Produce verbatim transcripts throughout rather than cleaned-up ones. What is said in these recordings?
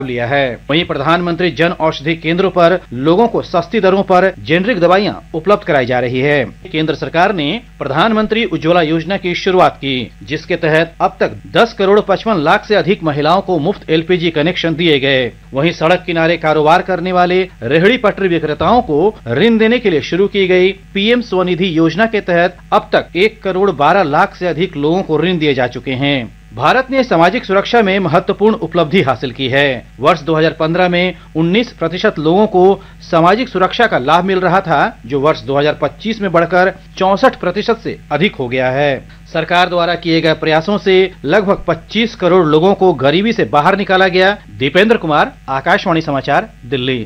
लिया है। वहीं प्रधानमंत्री जन औषधि केंद्रों पर लोगों को सस्ती दरों पर जेनरिक दवाइयां उपलब्ध कराई जा रही है। केंद्र सरकार ने प्रधानमंत्री उज्ज्वला योजना की शुरुआत की, जिसके तहत अब तक दस करोड़ पचपन लाख से अधिक महिलाओं को मुफ्त एलपीजी कनेक्शन दिए गए। वहीं सड़क किनारे कारोबार करने वाले रेहड़ी पटरी विक्रेताओं को ऋण देने के लिए शुरू की गई पीएम स्वनिधि योजना के तहत अब तक एक करोड़ बारह लाख से अधिक लोगों को ऋण दिए जा चुके हैं। भारत ने सामाजिक सुरक्षा में महत्वपूर्ण उपलब्धि हासिल की है। वर्ष दो हज़ार पंद्रह में उन्नीस प्रतिशत लोगों को सामाजिक सुरक्षा का लाभ मिल रहा था, जो वर्ष दो हज़ार पच्चीस में बढ़कर चौसठ प्रतिशत से अधिक हो गया है। सरकार द्वारा किए गए प्रयासों से लगभग पच्चीस करोड़ लोगों को गरीबी से बाहर निकाला गया। दीपेंद्र कुमार, आकाशवाणी समाचार, दिल्ली।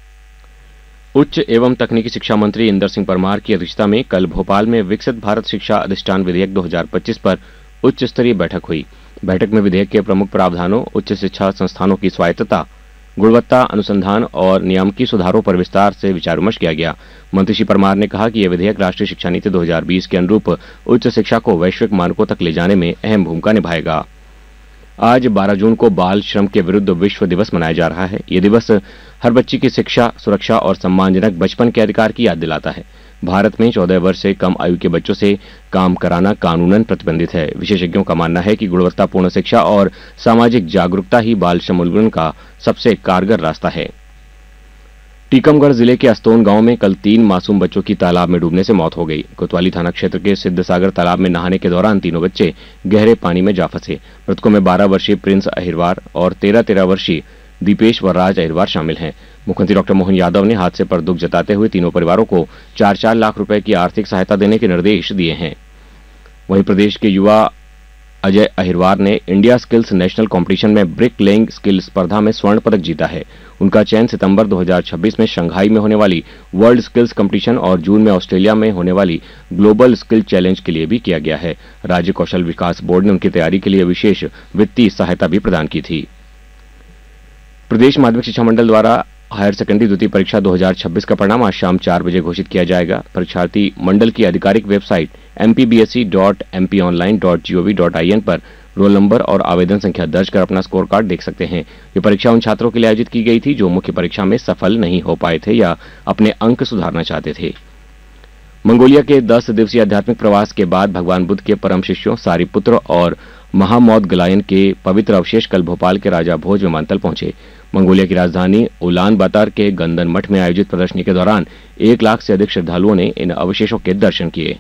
उच्च एवं तकनीकी शिक्षा मंत्री इंदर सिंह परमार की अध्यक्षता में कल भोपाल में विकसित भारत शिक्षा अधिष्ठान विधेयक दो हज़ार पच्चीस पर उच्च स्तरीय बैठक हुई। बैठक में विधेयक के प्रमुख प्रावधानों, उच्च शिक्षा संस्थानों की स्वायत्तता, गुणवत्ता, अनुसंधान और नियामकीय सुधारों पर विस्तार से विचार विमर्श किया गया। मंत्री श्री परमार ने कहा कि यह विधेयक राष्ट्रीय शिक्षा नीति दो हज़ार बीस के अनुरूप उच्च शिक्षा को वैश्विक मानकों तक ले जाने में अहम भूमिका निभाएगा। आज बारह जून को बाल श्रम के विरुद्ध विश्व दिवस मनाया जा रहा है। ये दिवस हर बच्चे की शिक्षा, सुरक्षा और सम्मानजनक बचपन के अधिकार की याद दिलाता है। भारत में चौदह वर्ष से कम आयु के बच्चों से काम कराना कानूनन प्रतिबंधित है। विशेषज्ञों का मानना है कि गुणवत्तापूर्ण शिक्षा और सामाजिक जागरूकता ही बाल श्रम उन्मूलन का सबसे कारगर रास्ता है। टीकमगढ़ जिले के अस्तोन गांव में कल तीन मासूम बच्चों की तालाब में डूबने से मौत हो गई। कोतवाली थाना क्षेत्र के सिद्धसागर तालाब में नहाने के दौरान तीनों बच्चे गहरे पानी में जा फंसे। मृतकों में बारह वर्षीय प्रिंस अहिरवार और तेरह तेरह वर्षीय दीपेश व राज अहिरवार शामिल हैं। मुख्यमंत्री डॉक्टर मोहन यादव ने हादसे पर दुख जताते हुए तीनों परिवारों को चार चार लाख रुपए की आर्थिक सहायता देने के निर्देश दिए हैं। वहीं प्रदेश के युवा अजय अहिरवार ने इंडिया स्किल्स नेशनल कंपटीशन में ब्रिक लेइंग स्किल स्पर्धा में स्वर्ण पदक जीता है। उनका चयन सितंबर दो हज़ार छब्बीस में शंघाई में होने वाली वर्ल्ड स्किल्स कंपटीशन और जून में ऑस्ट्रेलिया में होने वाली ग्लोबल स्किल चैलेंज के लिए भी किया गया है। राज्य कौशल विकास बोर्ड ने उनकी तैयारी के लिए विशेष वित्तीय सहायता भी प्रदान की थी। प्रदेश माध्यमिक शिक्षा मंडल द्वारा हायर सेकेंडरी द्वितीय परीक्षा दो हज़ार छब्बीस का परिणाम आज शाम चार बजे घोषित किया जाएगा। परीक्षार्थी मंडल की आधिकारिक website M P B S E dot M P online dot G O V dot I N पर रोल नंबर और आवेदन संख्या दर्ज कर अपना स्कोर कार्ड देख सकते हैं। ये परीक्षा उन छात्रों के लिए आयोजित की गई थी जो मुख्य परीक्षा में सफल नहीं हो पाए थे या अपने अंक सुधारना चाहते थे। मंगोलिया के दस दिवसीय आध्यात्मिक प्रवास के बाद भगवान बुद्ध के परम शिष्यों सारिपुत्र और महामौदगलायन के पवित्र अवशेष कल भोपाल के राजा भोज विमानतल पहुंचे। मंगोलिया की राजधानी उलान बातर के गंदन मठ में आयोजित प्रदर्शनी के दौरान एक लाख से अधिक श्रद्धालुओं ने इन अवशेषों के दर्शन किए।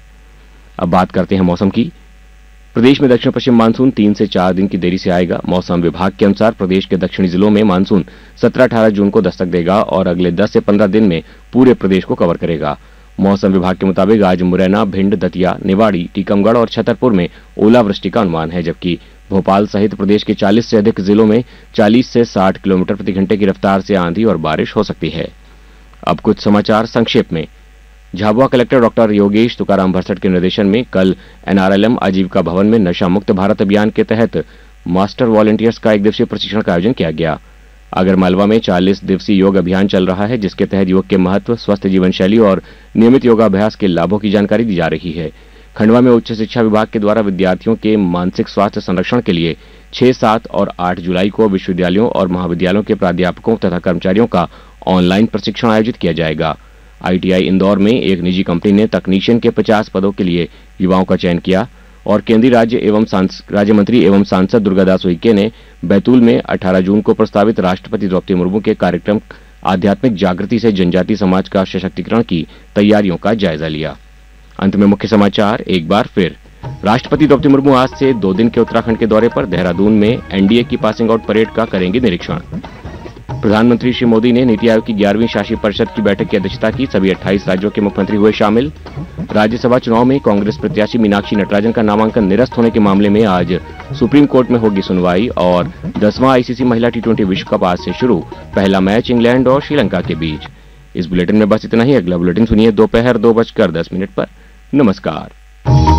अब बात करते हैं मौसम की। प्रदेश में दक्षिण पश्चिम मानसून तीन से चार दिन की देरी से आएगा। मौसम विभाग के अनुसार प्रदेश के दक्षिणी जिलों में मानसून सत्रह अठारह जून को दस्तक देगा और अगले दस से पंद्रह दिन में पूरे प्रदेश को कवर करेगा। मौसम विभाग के मुताबिक आज मुरैना, भिंड, दतिया, निवाड़ी, टीकमगढ़ और छतरपुर में ओलावृष्टि का अनुमान है, जबकि भोपाल सहित प्रदेश के चालीस से अधिक जिलों में चालीस से साठ किलोमीटर प्रति घंटे की रफ्तार से आंधी और बारिश हो सकती है। अब कुछ समाचार संक्षेप में। झाबुआ कलेक्टर डॉक्टर योगेश तुकाराम भरसट के निर्देशन में कल एन आर एल एम आजीविका भवन में नशा मुक्त भारत अभियान के तहत मास्टर वॉलंटियर्स का एक दिवसीय प्रशिक्षण का आयोजन किया गया। आगरमालवा में चालीस दिवसीय योग अभियान चल रहा है, जिसके तहत योग के महत्व, स्वस्थ जीवन शैली और नियमित योगाभ्यास के लाभों की जानकारी दी जा रही है। खंडवा में उच्च शिक्षा विभाग के द्वारा विद्यार्थियों के मानसिक स्वास्थ्य संरक्षण के लिए छह, सात और आठ जुलाई को विश्वविद्यालयों और महाविद्यालयों के प्राध्यापकों तथा कर्मचारियों का ऑनलाइन प्रशिक्षण आयोजित किया जाएगा। आई टी आई इंदौर में एक निजी कंपनी ने तकनीशियन के पचास पदों के लिए युवाओं का चयन किया और केंद्रीय राज्य एवं राज्य मंत्री एवं सांसद दुर्गादास उइके ने बैतूल में अठारह जून को प्रस्तावित राष्ट्रपति द्रौपदी मुर्मू के कार्यक्रम आध्यात्मिक जागृति से जनजातीय समाज का सशक्तिकरण की तैयारियों का जायजा लिया। अंत में मुख्य समाचार एक बार फिर। राष्ट्रपति द्रौपदी मुर्मू आज से दो दिन के उत्तराखंड के दौरे पर देहरादून में एन डी ए की पासिंग आउट परेड का करेंगे निरीक्षण। प्रधानमंत्री श्री मोदी ने नीति आयोग की ग्यारहवीं शासी परिषद की बैठक की अध्यक्षता की। सभी अट्ठाईस राज्यों के मुख्यमंत्री हुए शामिल। राज्यसभा चुनाव में कांग्रेस प्रत्याशी मीनाक्षी नटराजन का नामांकन निरस्त होने के मामले में आज सुप्रीम कोर्ट में होगी सुनवाई। और दसवां आई सी सी महिला टी ट्वेंटी विश्व कप आज से शुरू। पहला मैच इंग्लैंड और श्रीलंका के बीच। इस बुलेटिन में बस इतना ही। अगला बुलेटिन सुनिए दोपहर दो बजकर दस मिनट पर। नमस्कार।